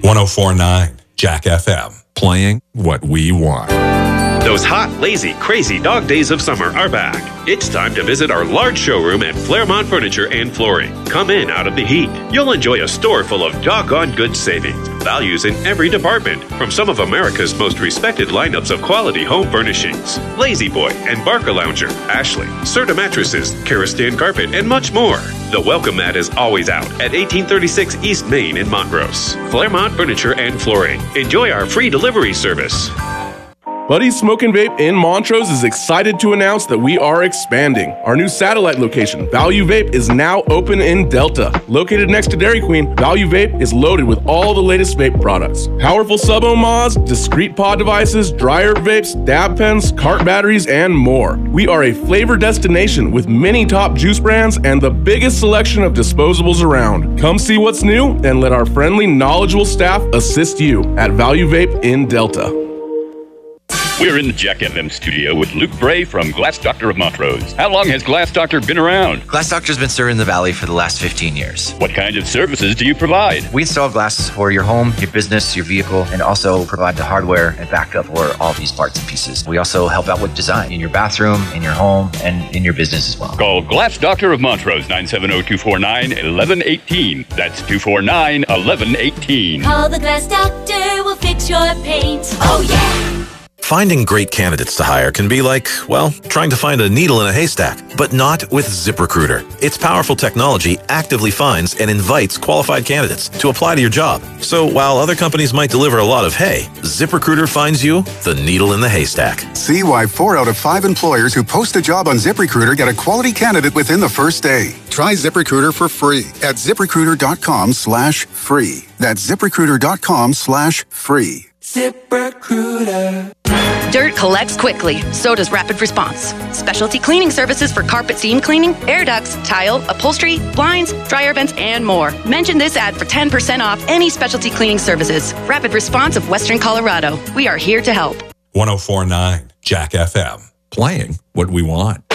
104.9 Jack FM. Playing what we want. Those hot, lazy, crazy dog days of summer are back. It's time to visit our large showroom at Claremont Furniture and Flooring. Come in out of the heat. You'll enjoy a store full of doggone good savings. Values in every department from some of America's most respected lineups of quality home furnishings. Lazy Boy and Barker Lounger, Ashley, Serta Mattresses, Karastan Carpet, and much more. The welcome mat is always out at 1836 East Main in Montrose. Claremont Furniture and Flooring. Enjoy our free delivery service. Buddy's Smoke and Vape in Montrose is excited to announce that we are expanding. Our new satellite location, Value Vape, is now open in Delta. Located next to Dairy Queen, Value Vape is loaded with all the latest vape products. Powerful sub-ohm mods, discrete pod devices, dryer vapes, dab pens, cart batteries, and more. We are a flavor destination with many top juice brands and the biggest selection of disposables around. Come see what's new and let our friendly, knowledgeable staff assist you at Value Vape in Delta. We're in the Jack FM studio with Luke Bray from Glass Doctor of Montrose. How long has Glass Doctor been around? Glass Doctor's been serving the Valley for the last 15 years. What kind of services do you provide? We install glass for your home, your business, your vehicle, and also provide the hardware and backup for all these parts and pieces. We also help out with design in your bathroom, in your home, and in your business as well. Call Glass Doctor of Montrose, 970-249-1118. That's 249-1118. Call the Glass Doctor, we'll fix your paint. Oh, yeah! Finding great candidates to hire can be like, well, trying to find a needle in a haystack, but not with ZipRecruiter. Its powerful technology actively finds and invites qualified candidates to apply to your job. So while other companies might deliver a lot of hay, ZipRecruiter finds you the needle in the haystack. See why 4 out of 5 employers who post a job on ZipRecruiter get a quality candidate within the first day. Try ZipRecruiter for free at ZipRecruiter.com/free. That's ZipRecruiter.com/free. ZipRecruiter. Dirt collects quickly, so does Rapid Response. Specialty cleaning services for carpet seam cleaning, air ducts, tile, upholstery, blinds, dryer vents, and more. Mention this ad for 10% off any specialty cleaning services. Rapid Response of Western Colorado. We are here to help. 104.9 Jack FM. Playing what we want.